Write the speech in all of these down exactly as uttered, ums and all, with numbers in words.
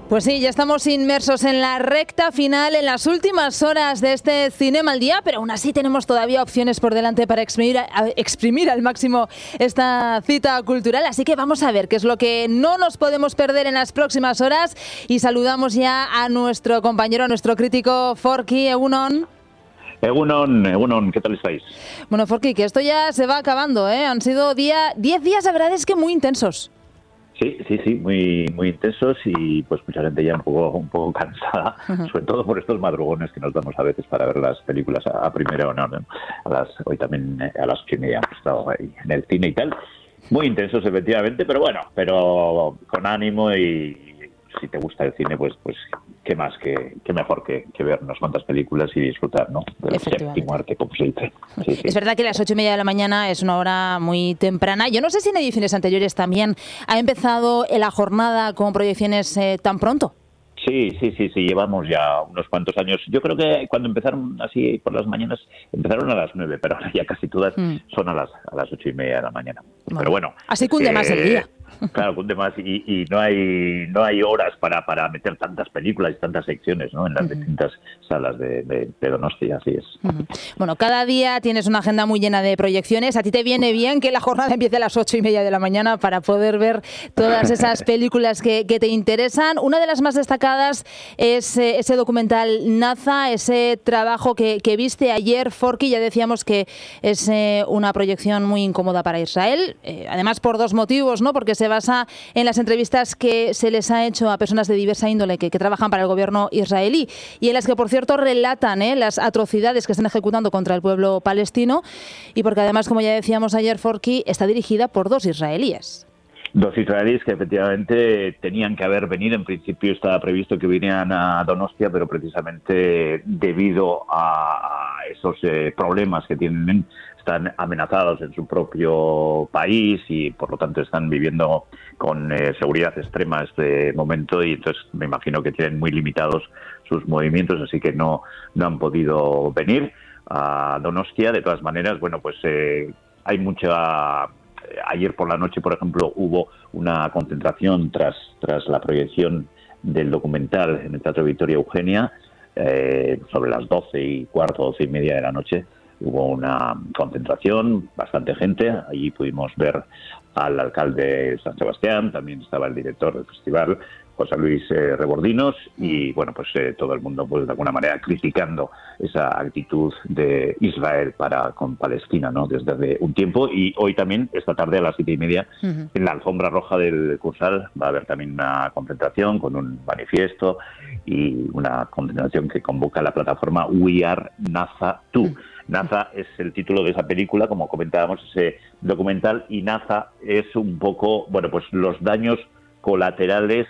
Pues sí, ya estamos inmersos en la recta final, en las últimas horas de este Cinema al Día, pero aún así tenemos todavía opciones por delante para exprimir, a, exprimir al máximo esta cita cultural. Así que vamos a ver qué es lo que no nos podemos perder en las próximas horas. Y saludamos ya a nuestro compañero, a nuestro crítico Forky. Egunon. Egunon, Egunon, ¿qué tal estáis? Bueno, Forky, que esto ya se va acabando, ¿eh? Han sido día, diez días, la verdad es que muy intensos. Sí, sí, sí, muy muy intensos y pues mucha gente ya un poco un poco cansada, uh-huh. sobre todo por estos madrugones que nos damos a veces para ver las películas a, a primera hora, ¿no? a las hoy también a las ocho y media hemos estado ahí en el cine y tal. Muy intensos efectivamente, pero bueno, pero con ánimo y si te gusta el cine, pues pues qué más, que qué mejor que, que ver unas cuantas películas y disfrutar, ¿no? Del séptimo arte, como se dice. Sí, sí. Es verdad que las ocho y media de la mañana es una hora muy temprana. Yo no sé si en ediciones anteriores también ha empezado la jornada con proyecciones eh, tan pronto. Sí, sí, sí, sí, llevamos ya unos cuantos años. Yo creo que cuando empezaron así por las mañanas, empezaron a las nueve, pero ahora ya casi todas mm. son a las a las ocho y media de la mañana. Bueno, pero bueno. Así cunde eh, más el día. Claro, cunde más y, y no hay no hay horas para, para meter tantas películas y tantas secciones, ¿no? En las uh-huh. distintas salas de, de, de Donostia, así es. Uh-huh. Bueno, cada día tienes una agenda muy llena de proyecciones. A ti te viene bien que la jornada empiece a las ocho y media de la mañana para poder ver todas esas películas que, que te interesan. Una de las más destacadas es eh, ese documental Naza, ese trabajo que, que viste ayer, Forky. Ya decíamos que es eh, una proyección muy incómoda para Israel, eh, además por dos motivos, ¿no? Porque se basa en las entrevistas que se les ha hecho a personas de diversa índole que, que trabajan para el gobierno israelí y en las que, por cierto, relatan eh, las atrocidades que están ejecutando contra el pueblo palestino y porque además, como ya decíamos ayer, Forky, está dirigida por dos israelíes. Dos israelíes que efectivamente tenían que haber venido. En principio estaba previsto que vinieran a Donostia, pero precisamente debido a esos eh, problemas que tienen, están amenazados en su propio país y por lo tanto están viviendo con eh, seguridad extrema este momento y entonces me imagino que tienen muy limitados sus movimientos, así que no, no han podido venir a Donostia. De todas maneras, bueno, pues eh, hay mucha... Ayer por la noche, por ejemplo, hubo una concentración tras tras la proyección del documental en el Teatro Victoria Eugenia, eh, sobre las doce y cuarto, doce y media de la noche. Hubo una concentración, bastante gente. Allí pudimos ver al alcalde de San Sebastián, también estaba el director del festival, José Luis eh, Rebordinos, y bueno, pues eh, todo el mundo, pues de alguna manera, criticando esa actitud de Israel para con Palestina, ¿no? Desde hace un tiempo. Y hoy también, esta tarde a las siete y media, uh-huh. en la alfombra roja del Cursal, va a haber también una concentración con un manifiesto y una concentración que convoca la plataforma We Are Naza Too. Uh-huh. Naza es el título de esa película, como comentábamos, ese documental, y Naza es un poco, bueno, pues los daños colaterales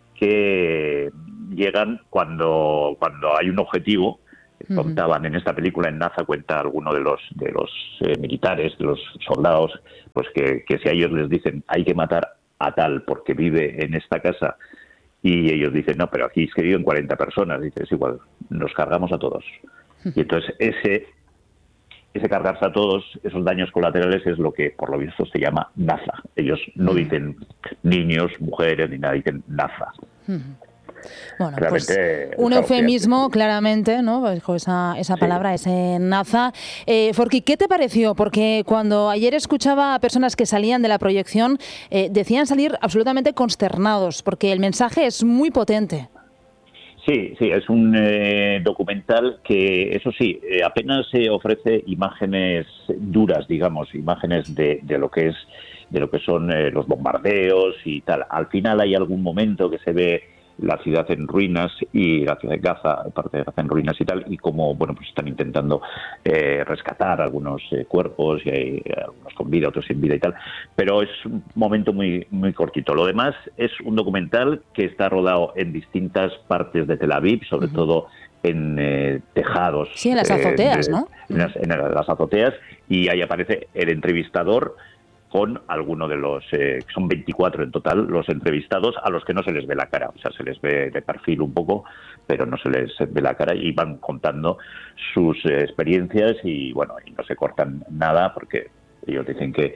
que llegan cuando cuando hay un objetivo. Uh-huh. Contaban en esta película, en Naza, cuenta alguno de los de los eh, militares, de los soldados, pues que, que si a ellos les dicen hay que matar a tal porque vive en esta casa, y ellos dicen no, pero aquí es que viven cuarenta personas, dice es igual, nos cargamos a todos. Uh-huh. Y entonces ese ese cargarse a todos, esos daños colaterales, es lo que por lo visto se llama Naza. Ellos no dicen niños, mujeres, ni nada, dicen Naza. Uh-huh. Bueno, claramente, pues un eufemismo, claramente, ¿no? Bajo esa, esa palabra, sí. Ese Naza. Eh, Forky, ¿qué te pareció? Porque cuando ayer escuchaba a personas que salían de la proyección, eh, decían salir absolutamente consternados, porque el mensaje es muy potente. Sí, sí, es un eh, documental que, eso sí, eh, apenas se ofrece imágenes duras, digamos, imágenes de, de lo que es, de lo que son eh, los bombardeos y tal. Al final hay algún momento que se ve la ciudad en ruinas y la ciudad de Gaza, parte de Gaza en ruinas y tal, y como, bueno, pues están intentando eh, rescatar algunos eh, cuerpos, y hay eh, algunos con vida, otros sin vida y tal, pero es un momento muy muy cortito. Lo demás es un documental que está rodado en distintas partes de Tel Aviv, sobre uh-huh. todo en eh, tejados. Sí, en las azoteas, eh, de, ¿no? En las, en las azoteas, y ahí aparece el entrevistador con alguno de los, eh, son veinticuatro en total, los entrevistados a los que no se les ve la cara, o sea, se les ve de perfil un poco, pero no se les ve la cara, y van contando sus eh, experiencias y, bueno, y no se cortan nada porque ellos dicen que,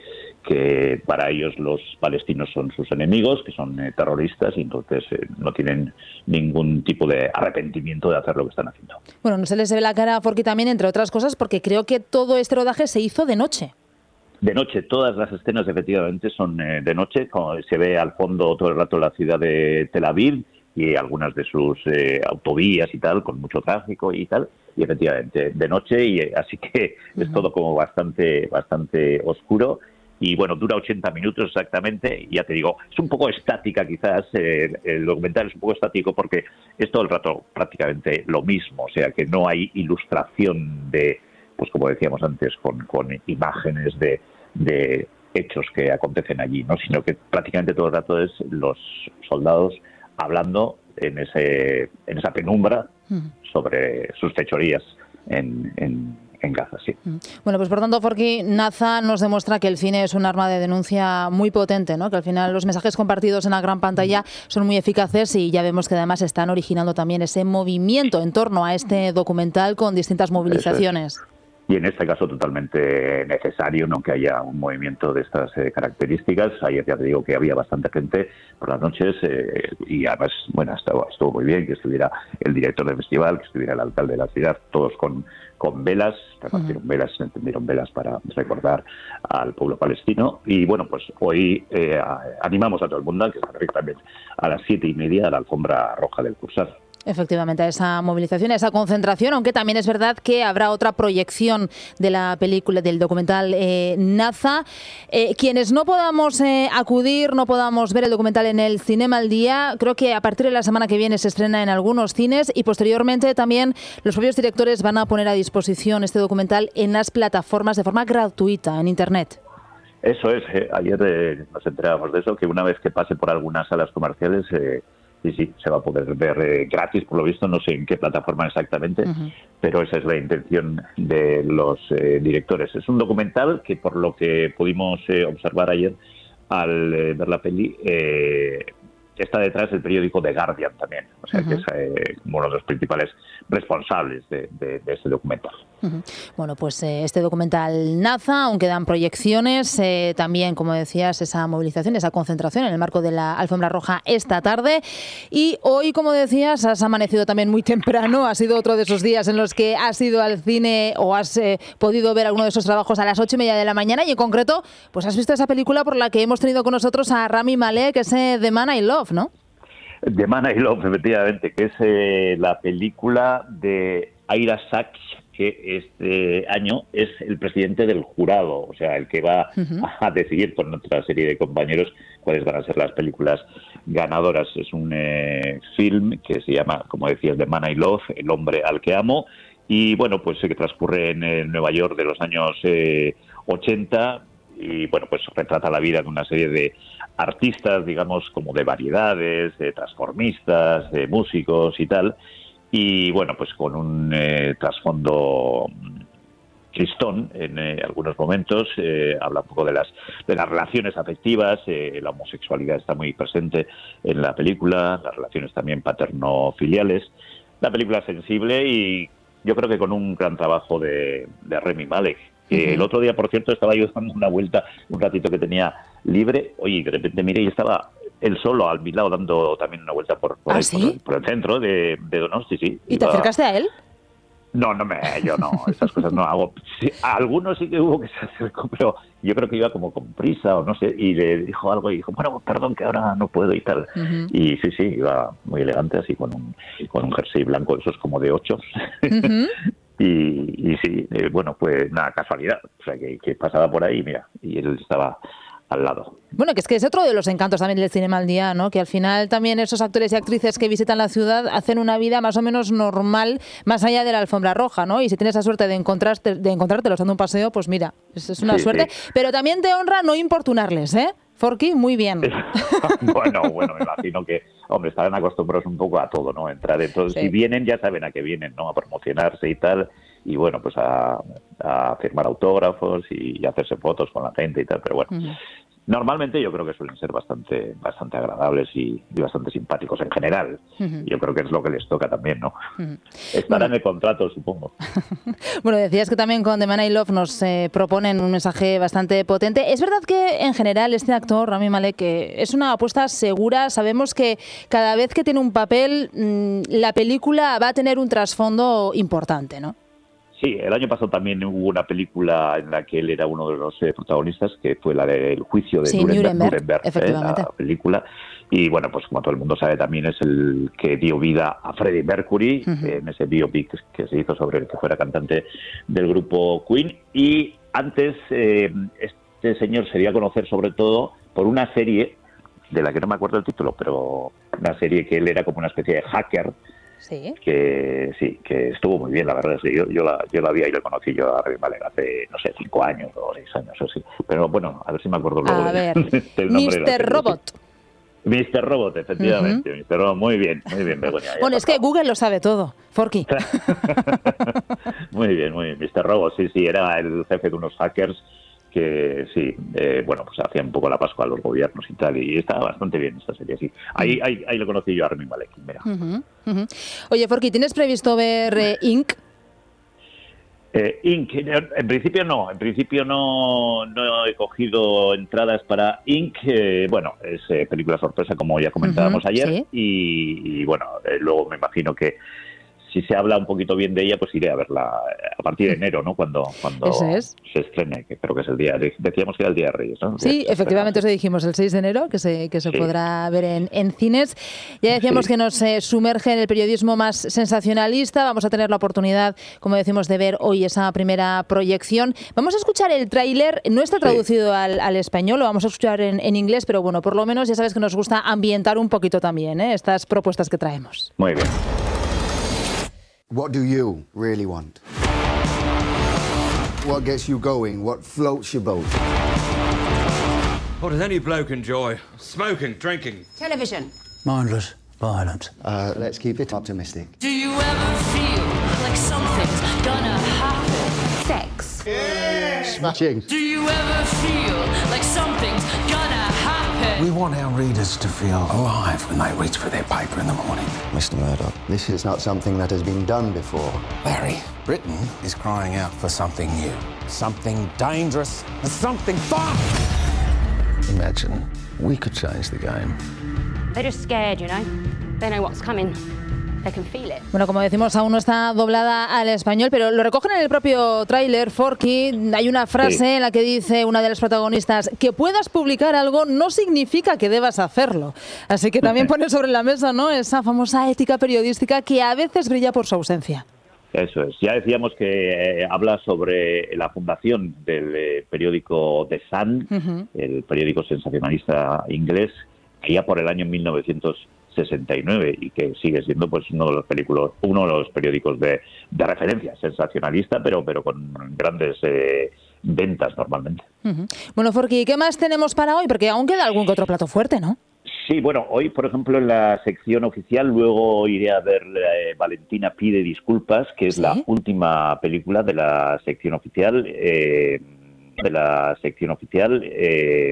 que para ellos los palestinos son sus enemigos, que son eh, terroristas, y entonces eh, no tienen ningún tipo de arrepentimiento de hacer lo que están haciendo. Bueno, no se les ve la cara a Forqué también, entre otras cosas, porque creo que todo este rodaje se hizo de noche. De noche, todas las escenas efectivamente son eh, de noche, como se ve al fondo todo el rato la ciudad de Tel Aviv y algunas de sus eh, autovías y tal, con mucho tráfico y tal, y efectivamente de noche, y eh, así que uh-huh. es todo como bastante, bastante oscuro. Y bueno, dura ochenta minutos exactamente, y ya te digo, es un poco estática quizás, eh, el documental es un poco estático porque es todo el rato prácticamente lo mismo, o sea que no hay ilustración de, pues como decíamos antes, con, con imágenes de, de hechos que acontecen allí, ¿no? Sino que prácticamente todo el rato es los soldados hablando en ese en esa penumbra sobre sus fechorías en, en en Gaza, sí. Bueno, pues por tanto, Forqué, Naza nos demuestra que el cine es un arma de denuncia muy potente, ¿no? Que al final los mensajes compartidos en la gran pantalla son muy eficaces, y ya vemos que además están originando también ese movimiento en torno a este documental con distintas movilizaciones. Y en este caso totalmente necesario, ¿no?, que haya un movimiento de estas eh, características. Ayer ya te digo que había bastante gente por las noches eh, y además, bueno, estuvo, estuvo muy bien que estuviera el director del festival, que estuviera el alcalde de la ciudad, todos con, con velas, repartieron uh-huh. velas, entendieron velas para recordar al pueblo palestino. Y bueno, pues hoy eh, animamos a todo el mundo a que se también a las siete y media a la alfombra roja del Cursal. Efectivamente, a esa movilización, a esa concentración, aunque también es verdad que habrá otra proyección de la película, del documental eh, Naza. Eh, quienes no podamos eh, acudir, no podamos ver el documental en el Cinema al Día, creo que a partir de la semana que viene se estrena en algunos cines, y posteriormente también los propios directores van a poner a disposición este documental en las plataformas de forma gratuita, en Internet. Eso es, eh, ayer eh, nos enterábamos de eso, que una vez que pase por algunas salas comerciales... Eh, Sí, sí, se va a poder ver eh, gratis, por lo visto, no sé en qué plataforma exactamente, uh-huh. pero esa es la intención de los eh, directores. Es un documental que, por lo que pudimos eh, observar ayer al eh, ver la peli, eh, está detrás del periódico The Guardian también, o sea uh-huh. que es eh, uno de los principales responsables de, de, de este documental. Uh-huh. Bueno, pues eh, este documental Naza, aún quedan proyecciones, eh, también, como decías, esa movilización, esa concentración en el marco de la Alfombra Roja esta tarde. Y hoy, como decías, has amanecido también muy temprano, ha sido otro de esos días en los que has ido al cine o has eh, podido ver alguno de esos trabajos a las ocho y media de la mañana, y en concreto, pues has visto esa película por la que hemos tenido con nosotros a Rami Malek, ese The Man I Love, ¿no? The Man I Love, efectivamente, que es eh, la película de Ira Sachs, que este año es el presidente del jurado, o sea, el que va uh-huh. a decidir con otra serie de compañeros cuáles van a ser las películas ganadoras. Es un eh, film que se llama, como decías, The Man I Love, El hombre al que amo, y bueno, pues que transcurre en eh, Nueva York de los años eh, ochenta, y bueno, pues retrata la vida de una serie de artistas, digamos, como de variedades, de transformistas, de músicos y tal, y bueno, pues con un eh, trasfondo tristón en eh, algunos momentos. Eh, habla un poco de las de las relaciones afectivas, eh, la homosexualidad está muy presente en la película, las relaciones también paterno-filiales. La película es sensible y yo creo que con un gran trabajo de, de Rami Malek. Uh-huh. El otro día, por cierto, estaba yo dando una vuelta, un ratito que tenía libre, oye, de repente miré y estaba él solo al mi lado dando también una vuelta por, por, ¿Ah, el, sí? por, por el centro de, de Donosti, sí. ¿Y te acercaste a él? No, no me, yo no, esas cosas no hago. Sí, algunos sí que hubo que se acercó, pero yo creo que iba como con prisa o no sé, y le dijo algo y dijo, bueno, perdón que ahora no puedo y tal. Uh-huh. Y sí, sí, iba muy elegante así con un, con un jersey blanco, esos como de ocho. Uh-huh. y, y sí, eh, bueno, pues nada, casualidad, o sea, que, que pasaba por ahí, mira, y él estaba al lado. Bueno, que es que es otro de los encantos también del Cinema al Día, ¿no? Que al final también esos actores y actrices que visitan la ciudad hacen una vida más o menos normal más allá de la alfombra roja, ¿no? Y si tienes la suerte de encontrarte, de encontrártelos dando un paseo, pues mira, es, es una sí, suerte. Sí. Pero también te honra no importunarles, ¿eh? Forqué, muy bien. bueno, bueno, me imagino que, hombre, estarán acostumbrados un poco a todo, ¿no? Entrar dentro, sí. Si vienen ya saben a qué vienen, ¿no? A promocionarse y tal, y bueno, pues a, a firmar autógrafos y, y hacerse fotos con la gente y tal, pero bueno. Uh-huh. Normalmente yo creo que suelen ser bastante bastante agradables y, y bastante simpáticos en general. Uh-huh. Yo creo que es lo que les toca también, ¿no? Uh-huh. Estará bueno. en el contrato, supongo. Bueno, decías que también con The Man I Love nos eh, proponen un mensaje bastante potente. Es verdad que en general este actor, Rami Malek, que es una apuesta segura. Sabemos que cada vez que tiene un papel, mmm, la película va a tener un trasfondo importante, ¿no? Sí, el año pasado también hubo una película en la que él era uno de los eh, protagonistas, que fue la del juicio de sí, Nuremberg, Nuremberg, Nuremberg efectivamente. Eh, la película. Y bueno, pues como todo el mundo sabe, también es el que dio vida a Freddie Mercury, uh-huh. eh, en ese biopic que se hizo sobre el que fuera cantante del grupo Queen. Y antes, eh, este señor se dio a conocer sobre todo por una serie, de la que no me acuerdo el título, pero una serie que él era como una especie de hacker. Sí. Que sí, que estuvo muy bien, la verdad. Sí, yo, yo, la, yo la vi y la conocí yo a Rami Malek hace, no sé, cinco años o seis años o así. Pero bueno, a ver si me acuerdo luego. A de, ver, del nombre mister Robot. mister Robot, efectivamente. Uh-huh. mister Robot, muy bien, muy bien, Begoña. Bueno, es que Google lo sabe todo, Forky. Muy bien, muy bien. mister Robot, sí, sí, era el jefe de unos hackers que sí, eh, bueno, pues hacía un poco la pascua a los gobiernos y tal, y estaba bastante bien esta serie, sí. Ahí, ahí, ahí lo conocí yo a Rami Malek, mira. Uh-huh, uh-huh. Oye, Forky, ¿tienes previsto ver eh, Inc? Eh, Inc, en principio no, en principio no, no he cogido entradas para Inc, eh, bueno, es eh, película sorpresa como ya comentábamos uh-huh, ayer, ¿sí? y, y bueno, eh, luego me imagino que si se habla un poquito bien de ella, pues iré a verla a partir de enero, ¿no? Cuando, cuando es. se estrene, que creo que es el día, decíamos que era el Día de Reyes, ¿no? Sí, efectivamente, eso dijimos, el seis de enero, que se, que se sí. podrá ver en, en cines. Ya decíamos sí. que nos eh, sumerge en el periodismo más sensacionalista. Vamos a tener la oportunidad, como decimos, de ver hoy esa primera proyección. Vamos a escuchar el tráiler, no está traducido sí. al, al español, lo vamos a escuchar en, en inglés, pero bueno, por lo menos ya sabes que nos gusta ambientar un poquito también, ¿eh? Estas propuestas que traemos. Muy bien. What do you really want? What gets you going? What floats your boat? What does any bloke enjoy? Smoking, drinking. Television. Mindless violence. Uh, let's keep it optimistic. Do you ever feel like something's gonna happen? Sex. Yeah. Smashing. Do you ever feel like something's gonna happen? We want our readers to feel alive when they reach for their paper in the morning. Mister Murdoch, this is not something that has been done before. Larry, Britain is crying out for something new, something dangerous, and something fun. Imagine we could change the game. They're just scared, you know. They know what's coming. They can feel it. Bueno, como decimos, aún no está doblada al español, pero lo recogen en el propio tráiler, Forky. Hay una frase sí. en la que dice una de las protagonistas: que puedas publicar algo no significa que debas hacerlo. Así que también pone sobre la mesa, ¿no?, esa famosa ética periodística que a veces brilla por su ausencia. Eso es. Ya decíamos que eh, habla sobre la fundación del eh, periódico The Sun, uh-huh. el periódico sensacionalista inglés, allá por el año mil novecientos sesenta y nueve, y que sigue siendo pues uno de los películas, uno de los periódicos de, de referencia sensacionalista, pero pero con grandes eh, ventas normalmente. Uh-huh. Bueno, Forky, ¿qué más tenemos para hoy? Porque aún queda algún que otro plato fuerte, ¿no? Sí, bueno, hoy, por ejemplo, en la sección oficial, luego iré a ver eh, Valentina pide disculpas, que es ¿sí? la última película de la sección oficial, eh, de la sección oficial. Eh,